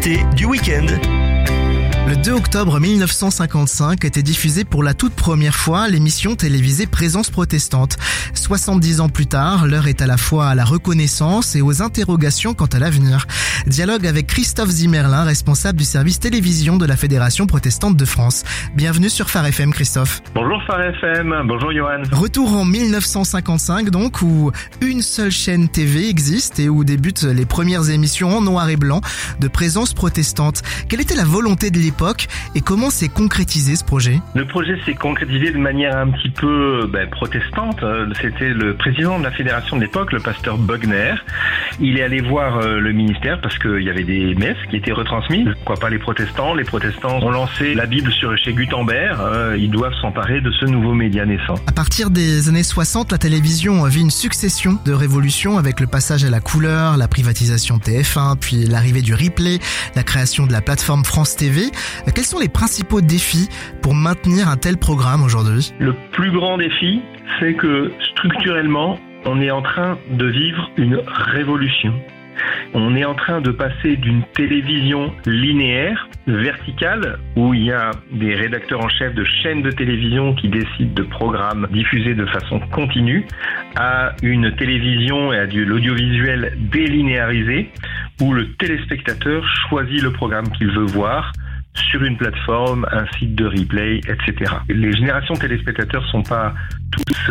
L'invité du week-end. Le 2 octobre 1955 était diffusée pour la toute première fois l'émission télévisée Présence protestante. 70 ans plus tard, l'heure est à la fois à la reconnaissance et aux interrogations quant à l'avenir. Dialogue avec Christophe Zimmerlin, responsable du service télévision de la Fédération protestante de France. Bienvenue sur Phare FM, Christophe. Bonjour Phare FM, bonjour Johan. Retour en 1955 donc, où une seule chaîne TV existe et où débutent les premières émissions en noir et blanc de Présence protestante. Quelle était la volonté de l'époque et comment s'est concrétisé ce projet? Le projet s'est concrétisé de manière un petit peu protestante. C'était le président de la fédération de l'époque, le pasteur Bogner. Il est allé voir le ministère parce qu'il y avait des messes qui étaient retransmises. Pourquoi pas les protestants? Les protestants ont lancé la Bible chez Gutenberg. Ils doivent s'emparer de ce nouveau média naissant. À partir des années 60, la télévision vit une succession de révolutions avec le passage à la couleur, la privatisation de TF1, puis l'arrivée du replay, la création de la plateforme France TV. Quels sont les principaux défis pour maintenir un tel programme aujourd'hui? Le plus grand défi, c'est que structurellement, on est en train de vivre une révolution. On est en train de passer d'une télévision linéaire, verticale, où il y a des rédacteurs en chef de chaînes de télévision qui décident de programmes diffusés de façon continue, à une télévision et à l'audiovisuel délinéarisé, où le téléspectateur choisit le programme qu'il veut voir sur une plateforme, un site de replay, etc. Les générations téléspectateurs sont pas tous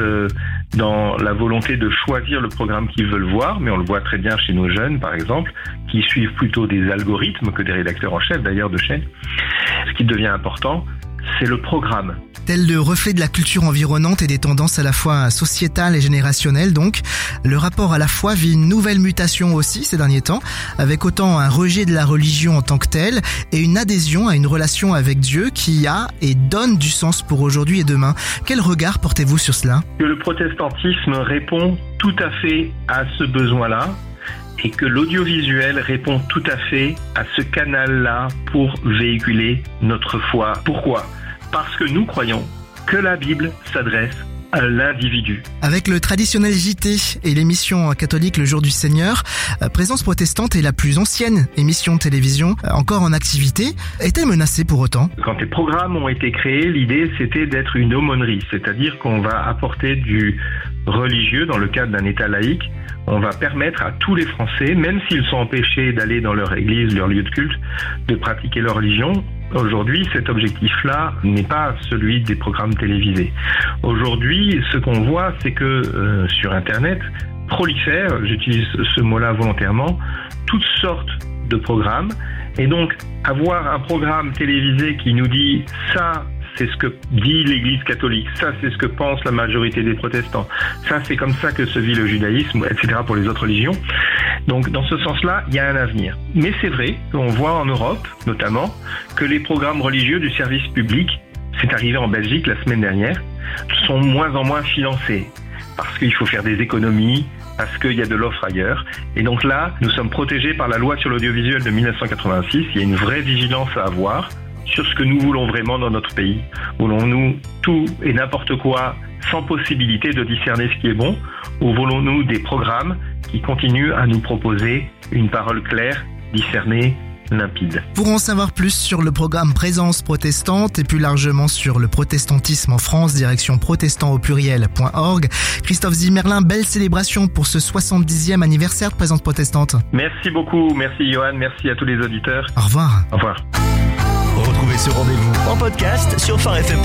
dans la volonté de choisir le programme qu'ils veulent voir, mais on le voit très bien chez nos jeunes, par exemple, qui suivent plutôt des algorithmes que des rédacteurs en chef, d'ailleurs, de chaînes. Ce qui devient important, c'est le programme. Tel le reflet de la culture environnante et des tendances à la fois sociétales et générationnelles donc, le rapport à la foi vit une nouvelle mutation aussi ces derniers temps, avec autant un rejet de la religion en tant que telle et une adhésion à une relation avec Dieu qui a et donne du sens pour aujourd'hui et demain. Quel regard portez-vous sur cela? Que le protestantisme répond tout à fait à ce besoin-là, et que l'audiovisuel répond tout à fait à ce canal-là pour véhiculer notre foi. Pourquoi? Parce que nous croyons que la Bible s'adresse à l'individu. Avec le traditionnel JT et l'émission catholique Le Jour du Seigneur, Présence protestante est la plus ancienne émission de télévision encore en activité. Est-elle menacée pour autant? Quand les programmes ont été créés, l'idée c'était d'être une aumônerie, c'est-à-dire qu'on va apporter du religieux dans le cadre d'un État laïque. On va permettre à tous les Français, même s'ils sont empêchés d'aller dans leur église, leur lieu de culte, de pratiquer leur religion. Aujourd'hui, cet objectif-là n'est pas celui des programmes télévisés. Aujourd'hui, ce qu'on voit, c'est que sur Internet, prolifèrent, j'utilise ce mot-là volontairement, toutes sortes de programmes. Et donc, avoir un programme télévisé qui nous dit « ça, c'est ce que dit l'Église catholique, ça c'est ce que pense la majorité des protestants, ça c'est comme ça que se vit le judaïsme, etc. pour les autres religions ». Donc dans ce sens-là, il y a un avenir. Mais c'est vrai qu'on voit en Europe, notamment, que les programmes religieux du service public, c'est arrivé en Belgique la semaine dernière, sont moins en moins financés. Parce qu'il faut faire des économies, parce qu'il y a de l'offre ailleurs. Et donc là, nous sommes protégés par la loi sur l'audiovisuel de 1986, il y a une vraie vigilance à avoir sur ce que nous voulons vraiment dans notre pays. Voulons-nous tout et n'importe quoi sans possibilité de discerner ce qui est bon, ou voulons-nous des programmes qui continuent à nous proposer une parole claire, discernée, limpide? Pour en savoir plus sur le programme Présence protestante et plus largement sur le protestantisme en France, direction protestantaupluriel.org. Christophe Zimmerlin, belle célébration pour ce 70e anniversaire de Présence protestante. Merci beaucoup, merci Johan, merci à tous les auditeurs. Au revoir. Au revoir. Retrouvez ce rendez-vous en podcast sur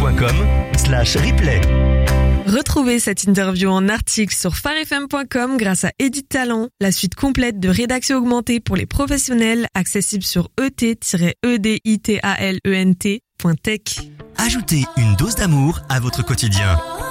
pharefm.com/replay. Retrouvez cette interview en article sur pharefm.com grâce à Edith Talent, la suite complète de rédaction augmentée pour les professionnels, accessible sur et-edittalent.tech. Ajoutez une dose d'amour à votre quotidien.